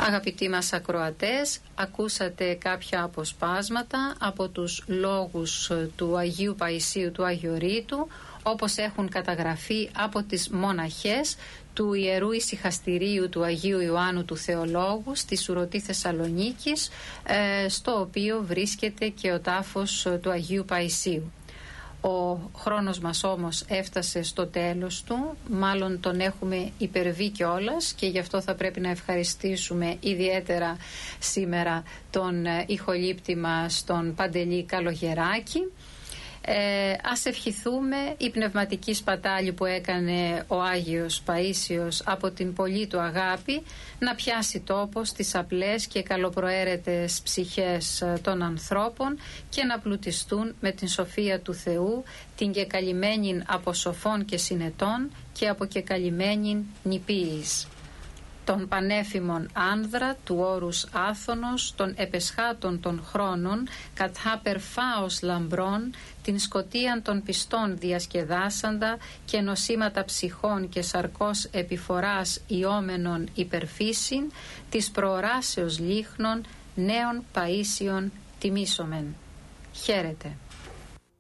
Αγαπητοί μας ακροατές, ακούσατε κάποια αποσπάσματα από τους λόγους του Αγίου Παϊσίου του Αγιορείτου, όπως έχουν καταγραφεί από τις μοναχές του Ιερού Ησυχαστηρίου του Αγίου Ιωάννου του Θεολόγου στη Σουρωτή Θεσσαλονίκης, στο οποίο βρίσκεται και ο τάφος του Αγίου Παϊσίου. Ο χρόνος μας όμως έφτασε στο τέλος του, μάλλον τον έχουμε υπερβεί κιόλας, και γι' αυτό θα πρέπει να ευχαριστήσουμε ιδιαίτερα σήμερα τον ηχολήπτη μας, τον Παντελή Καλογεράκη. Ας ευχηθούμε η πνευματική σπατάλη που έκανε ο Άγιος Παΐσιος από την πολύ του αγάπη να πιάσει τόπο στις απλές και καλοπροαίρετες ψυχές των ανθρώπων και να πλουτιστούν με την σοφία του Θεού, την κεκαλυμμένην από σοφών και συνετών και από κεκαλυμμένην νηπίης. Τον πανέφημον άνδρα του όρους Άθωνος, των επεσχάτων των χρόνων, κατχά περφάος λαμπρών, την σκοτίαν των πιστών διασκεδάσαντα και νοσήματα ψυχών και σαρκός επιφοράς ιόμενων υπερφύσιν, της προοράσεως λίχνων νέων Παΐσιων τιμήσομεν. Χαίρετε.